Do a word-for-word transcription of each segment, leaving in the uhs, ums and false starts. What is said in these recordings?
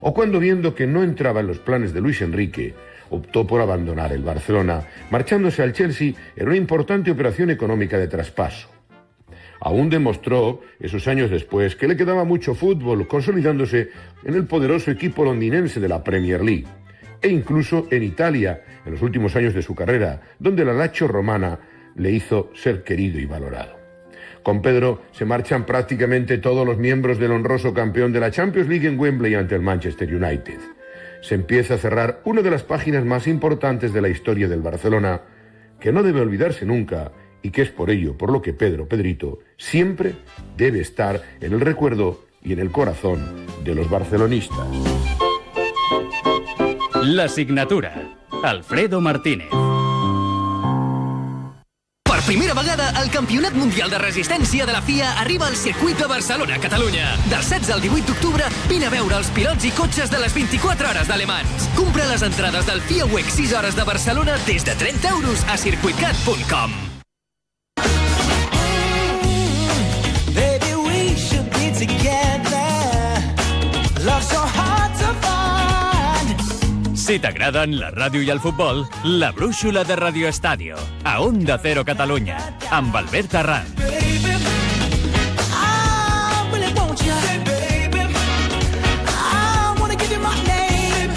O cuando, viendo que no entraba en los planes de Luis Enrique, optó por abandonar el Barcelona, marchándose al Chelsea en una importante operación económica de traspaso. Aún demostró, esos años después, que le quedaba mucho fútbol, consolidándose en el poderoso equipo londinense de la Premier League, e incluso en Italia, en los últimos años de su carrera, donde la Lazio romana le hizo ser querido y valorado. Con Pedro se marchan prácticamente todos los miembros del honroso campeón de la Champions League en Wembley ante el Manchester United. Se empieza a cerrar una de las páginas más importantes de la historia del Barcelona, que no debe olvidarse nunca, y que es por ello por lo que Pedro, Pedrito, siempre debe estar en el recuerdo y en el corazón de los barcelonistas. La signatura. Alfredo Martínez. Per primera vegada, el Campionat Mundial de Resistència de la F I A arriba al circuit de Barcelona, Catalunya. Del setze al divuit d'octubre, vine a veure els pilots i cotxes de les vint-i-quatre hores d'Alemans. Compra les entrades del F I A W E C sis hores de Barcelona des de trenta euros a circuitcat punt com. Baby, we should be together. Love so hard to find. Si t'agraden la ràdio i el futbol, la brúixola de Radio Estadio, a Onda Cero Catalunya, amb Albert Arran. Baby, I really want you. Baby, I wanna give you my name.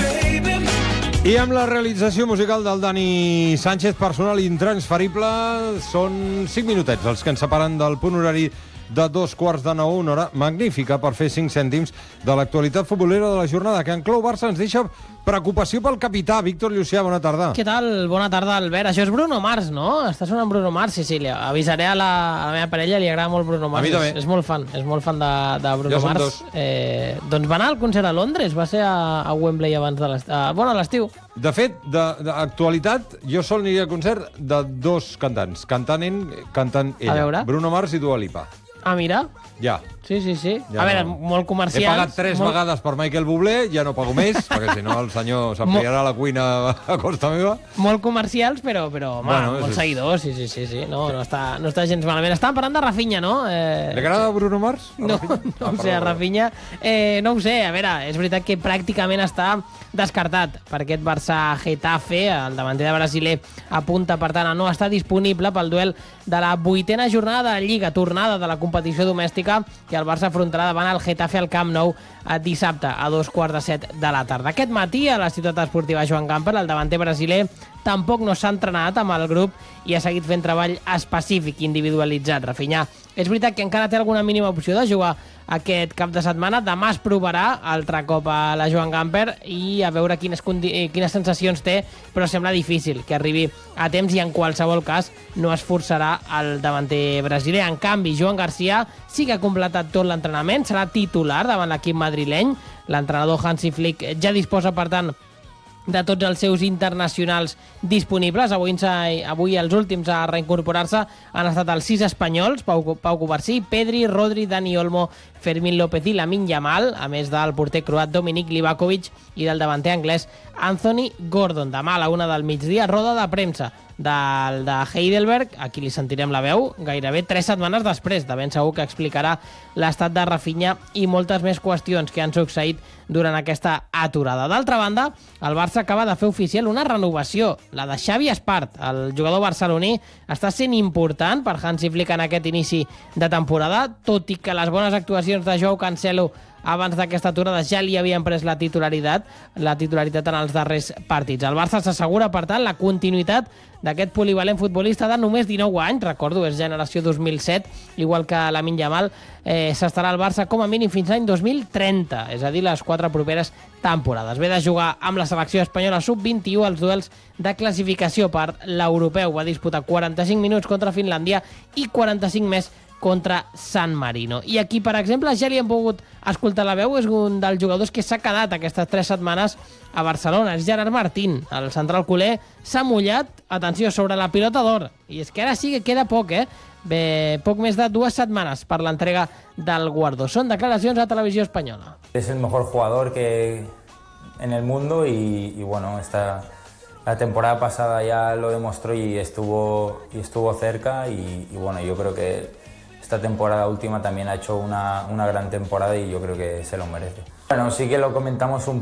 Baby. I amb la realització musical del Dani Sánchez, personal intransferible, són cinc minutets els que ens separen del punt horari de dos quarts de nou, una hora magnífica per fer cinc cèntims de l'actualitat futbolera de la jornada, que en clau Barça ens deixa preocupació pel capità. Víctor Llucià, bona tarda. Què tal? Bona tarda, Albert. Això és Bruno Mars, no? Està sonant Bruno Mars, Cecília. Avisaré a la, a la meva parella, li agrada molt Bruno Mars. A mi també. És, és molt fan, és molt fan de, de Bruno Ja som Mars. dos. Eh, doncs va anar al concert a Londres, va ser a, a Wembley abans de l'estiu. Uh, bueno, a l'estiu. De fet, d'actualitat, jo sol aniria al concert de dos cantants, cantant ell, cantant ella. A veure. Bruno Mars i Dua Lipa. Ah, mira. Ja. Sí, sí, sí. Ja a veure, no. molt comercials. He pagat tres molt... vegades per Michael Bublé, ja no pago més, perquè si no el senyor s'ampliarà a la cuina a costa meva. Molt comercials, però, però home, Bueno, molts és- seguidors, sí, sí, sí, sí. No, no, està, no està gens malament. Estàvem parlant de Rafinha, no? Eh... Li agrada Bruno Mars? A No, Rafinha? no Ah, ho sé, a perdó, Rafinha. Eh, no ho sé, a veure, és veritat que pràcticament està descartat per aquest Barça-Getafe. El davanter de brasiler apunta, per tant, a no estar disponible pel duel de la vuitena jornada de la Lliga, tornada de la competició domèstica, que el Barça afrontarà davant el Getafe al Camp Nou dissabte a dos quarts de set de la tarda. Aquest matí, a la ciutat esportiva Joan Gamper, el davanter brasiler tampoc no s'ha entrenat amb el grup i ha seguit fent treball específic, individualitzat. Rafinha, és veritat que encara té alguna mínima opció de jugar aquest cap de setmana. Demà es provarà altre cop a la Joan Gamper i a veure quines, quines sensacions té, però sembla difícil que arribi a temps i en qualsevol cas no es forçarà el davanter brasiler. En canvi, Joan Garcia sí que ha completat tot l'entrenament, serà titular davant l'equip madrileny. L'entrenador Hansi Flick ja disposa, per tant, de tots els seus internacionals disponibles. Avui, avui els últims a reincorporar-se han estat els sis espanyols: Pau, Pau Cubarsí, Pedri, Rodri, Dani Olmo, Fermín López i Lamine Yamal, a més del porter croat Dominik Livakovic i del davanter anglès Anthony Gordon. Demà a la una del migdia, roda de premsa del de Heidelberg, aquí li sentirem la veu gairebé tres setmanes després. De ben segur que explicarà l'estat de Rafinha i moltes més qüestions que han succeït durant aquesta aturada. D'altra banda, el Barça acaba de fer oficial una renovació, la de Xavi Espart. El jugador barceloní està sent important per Hansi Flick en aquest inici de temporada, tot i que les bones actuacions de Joao Cancelo abans d'aquesta aturada ja li havien pres la titularitat, la titularitat en els darrers partits. El Barça s'assegura, per tant, la continuïtat d'aquest polivalent futbolista de només dinou anys, recordo, és generació dos mil set, igual que Lamine Yamal, eh, s'estarà al Barça com a mínim fins l'any dos mil trenta, és a dir, les quatre properes temporades. Ve de jugar amb la selecció espanyola sub vint-i-u als duels de classificació per l'europeu. Va disputar quaranta-cinc minuts contra Finlàndia i quaranta-cinc més contra San Marino. I aquí, per exemple, ja li hem pogut escoltar la veu, és un dels jugadors que s'ha quedat aquestes tres setmanes a Barcelona, és Gerard Martín. El central culer s'ha mullat, atenció, sobre la pilota d'or. I és que ara sí que queda poc, eh? Bé, poc més de dues setmanes per l'entrega del guardó. Són declaracions a Televisió Espanyola. Es el mejor jugador que en el mundo y, y bueno, esta, la temporada pasada ya lo demostró y estuvo, y estuvo cerca y, y bueno, yo creo que esta temporada última también ha hecho una, una gran temporada y yo creo que se lo merece. Bueno, sí que lo comentamos un